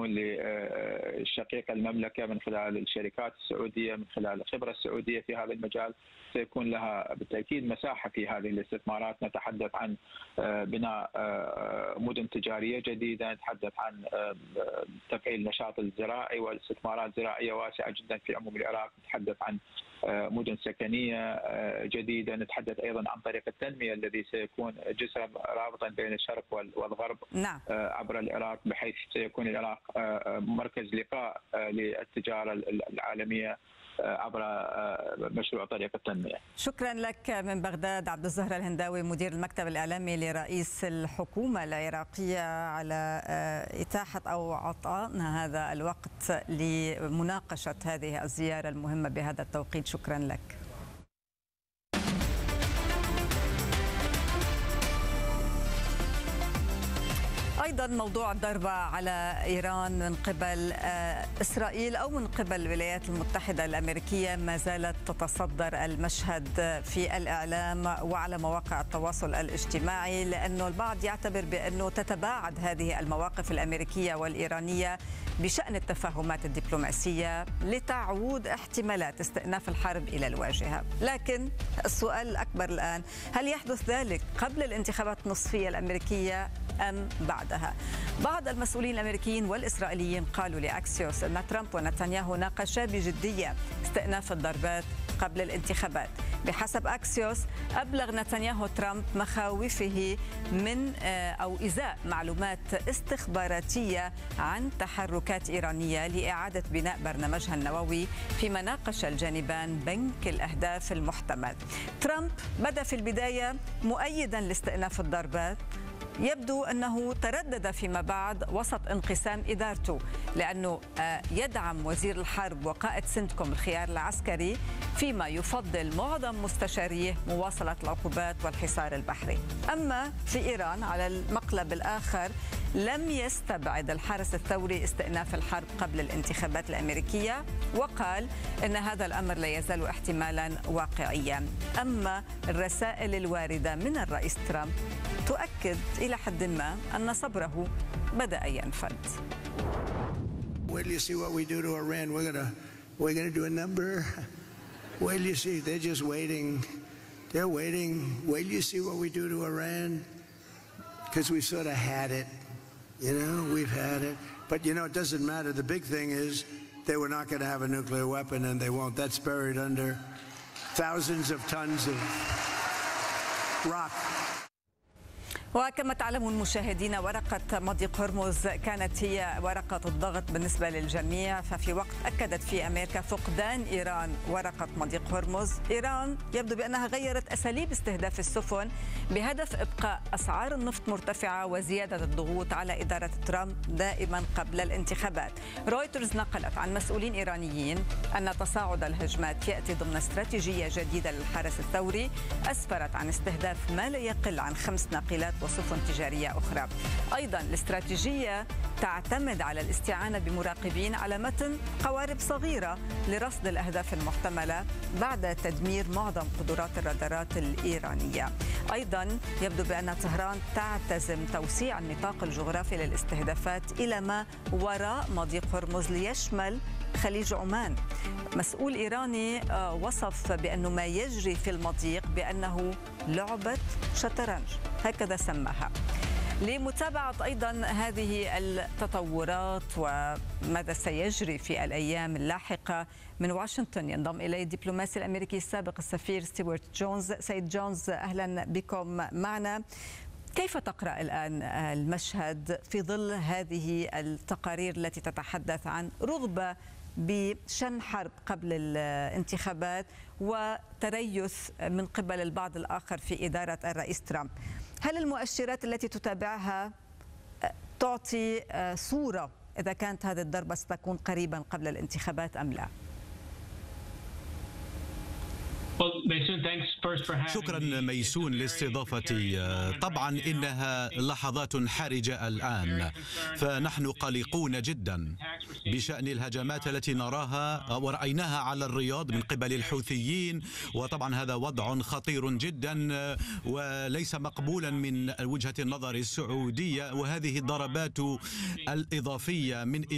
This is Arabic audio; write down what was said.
سيكون لشقيق المملكة من خلال الشركات السعودية، من خلال الخبرة السعودية في هذا المجال، سيكون لها بالتأكيد مساحة في هذه الاستثمارات. نتحدث عن بناء مدن تجارية جديدة، نتحدث عن تفعيل النشاط الزراعي والاستثمارات زراعية واسعة جدا في عموم العراق، نتحدث عن مدن سكنية جديدة، نتحدث أيضا عن طريق التنمية الذي سيكون جسرا رابطا بين الشرق والغرب نعم. عبر العراق، بحيث سيكون العراق مركز لقاء للتجارة العالمية عبر مشروع طريق التنمية. شكرا لك من بغداد عبد الزهر الهنداوي مدير المكتب الإعلامي لرئيس الحكومة العراقية على إتاحة أو عطائنا هذا الوقت لمناقشة هذه الزيارة المهمة بهذا التوقيت. شكرا لك. أيضا موضوع الضربة على إيران من قبل إسرائيل أو من قبل الولايات المتحدة الأمريكية ما زالت تتصدر المشهد في الإعلام وعلى مواقع التواصل الاجتماعي، لأنه البعض يعتبر بأنه تتباعد هذه المواقف الأمريكية والإيرانية بشأن التفاهمات الدبلوماسية لتعود احتمالات استئناف الحرب إلى الواجهة. لكن السؤال الأكبر الآن، هل يحدث ذلك قبل الانتخابات النصفية الأمريكية أم بعدها؟ بعض المسؤولين الأمريكيين والإسرائيليين قالوا لأكسيوس أن ترامب ونتنياهو ناقشا بجدية استئناف الضربات قبل الانتخابات. بحسب أكسيوس أبلغ نتنياهو ترامب مخاوفه من أو إزاء معلومات استخباراتية عن تحركات إيرانية لإعادة بناء برنامجها النووي، فيما ناقش الجانبان بنك الأهداف المحتمل. ترامب بدأ في البداية مؤيدا لاستئناف الضربات، يبدو أنه تردد فيما بعد وسط انقسام إدارته، لأنه يدعم وزير الحرب وقائد سنتكوم الخيار العسكري، فيما يفضل معظم مستشاريه مواصلة العقوبات والحصار البحري. أما في إيران على المقلب الآخر لم يستبعد الحرس الثوري استئناف الحرب قبل الانتخابات الأمريكية، وقال أن هذا الأمر لا يزال احتمالا واقعيا. أما الرسائل الواردة من الرئيس ترامب تؤكد إلى حد ما أن صبره بدأ ينفد. Wait till you see what we do to Iran. We're gonna do a number. Wait till you see. They're just waiting. They're waiting. Wait till you see what we do to Iran. Because we sort of had it. You know, we've had it. But you know, it doesn't matter. The big thing is they were not going to have a nuclear weapon, and they won't. That's buried under thousands of tons of rock. وكما تعلمون مشاهدينا، ورقة مضيق هرمز كانت هي ورقة الضغط بالنسبة للجميع، ففي وقت أكدت في أمريكا فقدان إيران ورقة مضيق هرمز، إيران يبدو بأنها غيرت أساليب استهداف السفن بهدف إبقاء أسعار النفط مرتفعة وزيادة الضغوط على إدارة ترامب دائما قبل الانتخابات. رويترز نقلت عن مسؤولين إيرانيين أن تصاعد الهجمات يأتي ضمن استراتيجية جديدة للحرس الثوري أسفرت عن استهداف ما لا يقل عن 5 ناقلات وسفن تجارية أخرى. أيضا الاستراتيجية تعتمد على الاستعانة بمراقبين على متن قوارب صغيرة لرصد الأهداف المحتملة بعد تدمير معظم قدرات الرادارات الإيرانية. أيضا يبدو بأن طهران تعتزم توسيع النطاق الجغرافي للاستهدافات إلى ما وراء مضيق هرمز ليشمل خليج عمان. مسؤول إيراني وصف بأنه ما يجري في المضيق بأنه لعبة شطرنج، هكذا سماها. لمتابعة أيضا هذه التطورات وماذا سيجري في الأيام اللاحقة من واشنطن ينضم إلي الدبلوماسي الأمريكي السابق السفير ستيوارت جونز. سيد جونز، أهلا بكم معنا. كيف تقرأ الآن المشهد في ظل هذه التقارير التي تتحدث عن رغبة بشن حرب قبل الانتخابات وتريث من قبل البعض الآخر في إدارة الرئيس ترامب؟ هل المؤشرات التي تتابعها تعطي صورة إذا كانت هذه الضربة ستكون قريبا قبل الانتخابات أم لا؟ شكرا ميسون لاستضافتي. طبعا إنها لحظات حرجة الآن، فنحن قلقون جدا بشأن الهجمات التي نراها ورأيناها على الرياض من قبل الحوثيين، وطبعا هذا وضع خطير جدا وليس مقبولا من وجهة النظر السعودية. وهذه الضربات الإضافية من